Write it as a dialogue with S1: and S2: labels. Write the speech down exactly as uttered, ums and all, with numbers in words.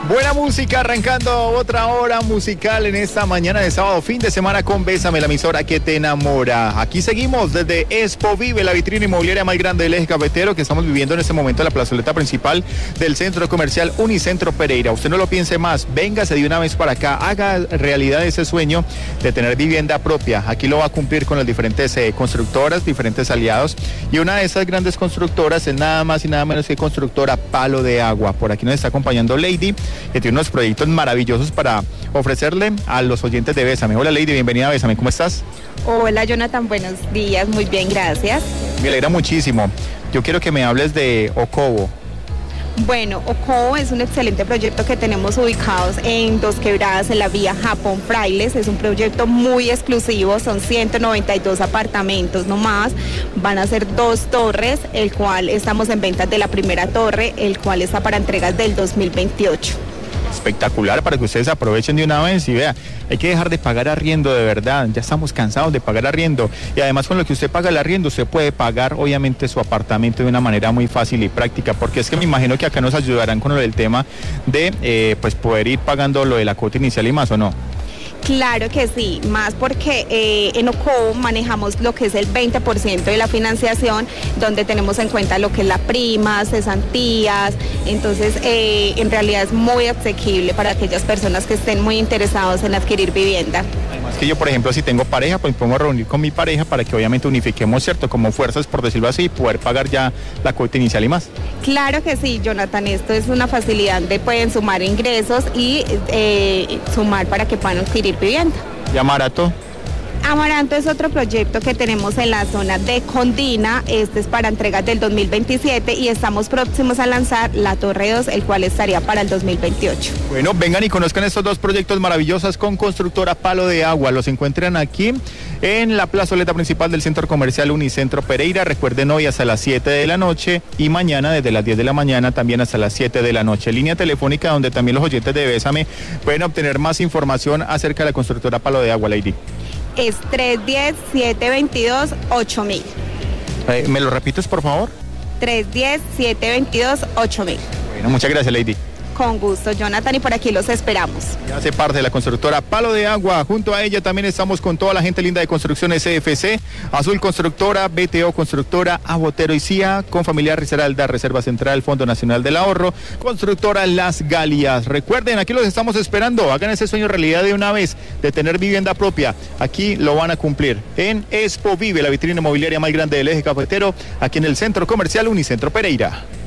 S1: Buena música, arrancando otra hora musical en esta mañana de sábado, fin de semana con Bésame, la emisora que te enamora. Aquí seguimos desde Expo Vive, la vitrina inmobiliaria más grande del eje cafetero, que estamos viviendo en este momento en la plazoleta principal del centro comercial Unicentro Pereira. Usted no lo piense más, véngase de una vez para acá, haga realidad ese sueño de tener vivienda propia. Aquí lo va a cumplir con las diferentes eh, constructoras, diferentes aliados, y una de esas grandes constructoras es nada más y nada menos que constructora Palo de Agua. Por aquí nos está acompañando Lady, que tiene unos proyectos maravillosos para ofrecerle a los oyentes de Bésame. Hola Lady, bienvenida a Bésame, ¿cómo estás?
S2: Hola Jonathan, buenos días, muy bien, gracias.
S1: Me alegra muchísimo. Yo quiero que me hables de Ocobo.
S2: Bueno, Ocobo es un excelente proyecto que tenemos ubicados en Dos Quebradas, en la vía Japón Frailes. Es un proyecto muy exclusivo, son ciento noventa y dos apartamentos nomás. Van a ser dos torres, el cual estamos en ventas de la primera torre, el cual está para entregas del dos mil veintiocho.
S1: Espectacular, para que ustedes aprovechen de una vez y vea, hay que dejar de pagar arriendo de verdad, ya estamos cansados de pagar arriendo, y además con lo que usted paga el arriendo, usted puede pagar obviamente su apartamento de una manera muy fácil y práctica, porque es que me imagino que acá nos ayudarán con lo del tema de eh, pues poder ir pagando lo de la cuota inicial y más, ¿o no?
S2: Claro que sí, más porque eh, en Ocobo manejamos lo que es el veinte por ciento de la financiación, donde tenemos en cuenta lo que es la prima, cesantías, entonces eh, en realidad es muy asequible para aquellas personas que estén muy interesados en adquirir vivienda.
S1: Además que yo, por ejemplo, si tengo pareja, pues podemos reunir con mi pareja para que obviamente unifiquemos, ¿cierto? Como fuerzas, por decirlo así, y poder pagar ya la cuota inicial y más.
S2: Claro que sí, Jonathan, esto es una facilidad de pueden sumar ingresos y eh, sumar para que puedan adquirir vivienda.
S1: ¿Y Amaranto?
S2: Amaranto es otro proyecto que tenemos en la zona de Condina. Este es para entregas del dos mil veintisiete y estamos próximos a lanzar la Torre dos, el cual estaría para el dos mil veintiocho.
S1: Bueno, vengan y conozcan estos dos proyectos maravillosos con constructora Palo de Agua. Los encuentran aquí en la plazoleta principal del centro comercial Unicentro Pereira. Recuerden, hoy hasta las siete de la noche y mañana desde las diez de la mañana también hasta las siete de la noche. Línea telefónica donde también los oyentes de Bésame pueden obtener más información acerca de la constructora Palo de Agua, Lady.
S2: Es tres uno cero, siete dos dos, ocho mil.
S1: Eh, ¿Me lo repites, por favor?
S2: tres uno cero, siete dos dos, ocho mil.
S1: Bueno, muchas gracias, Lady.
S2: Con gusto, Jonathan, y por aquí los esperamos.
S1: Ya hace parte de la constructora Palo de Agua. Junto a ella también estamos con toda la gente linda de Construcciones C F C, Azul Constructora, B T O Constructora, Abotero y C I A, con Familiar Risaralda, Reserva Central, Fondo Nacional del Ahorro, Constructora Las Galias. Recuerden, aquí los estamos esperando. Hagan ese sueño realidad de una vez, de tener vivienda propia. Aquí lo van a cumplir en Expo Vive, la vitrina inmobiliaria más grande del eje cafetero, aquí en el centro comercial Unicentro Pereira.